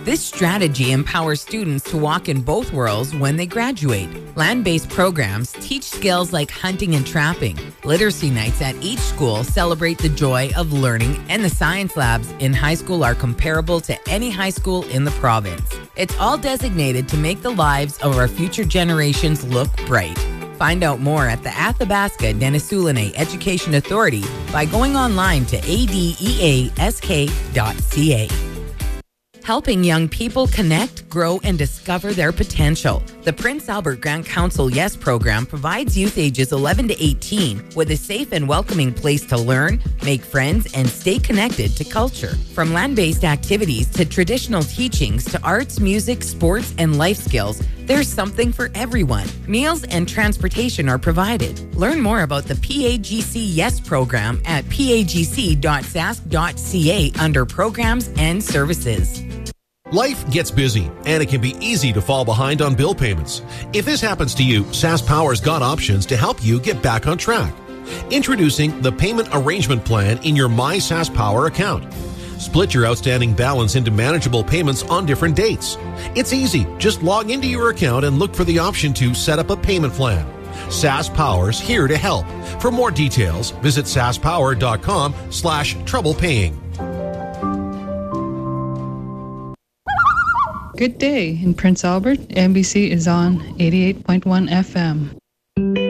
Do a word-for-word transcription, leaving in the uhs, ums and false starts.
This strategy empowers students to walk in both worlds when they graduate. Land-based programs teach skills like hunting and trapping. Literacy nights at each school celebrate the joy of learning, and the science labs in high school are comparable to any high school in the province. It's all designated to make the lives of our future generations look bright. Find out more at the Athabasca Denisulinay Education Authority by going online to a d e a s k dot c a. Helping young people connect, grow, and discover their potential. The Prince Albert Grant Council Yes program provides youth ages eleven to eighteen with a safe and welcoming place to learn, make friends, and stay connected to culture. From land-based activities to traditional teachings to arts, music, sports, and life skills, there's something for everyone. Meals and transportation are provided. Learn more about the P A G C Yes program at p a g c dot sask dot c a under Programs and Services. Life gets busy, and it can be easy to fall behind on bill payments. If this happens to you, SaskPower's got options to help you get back on track. Introducing the Payment Arrangement Plan in your My SaskPower account. Split your outstanding balance into manageable payments on different dates. It's easy. Just log into your account and look for the option to set up a payment plan. SaskPower's here to help. For more details, visit saskpower.com slash trouble paying. Good day in Prince Albert. N B C is on eighty-eight point one F M.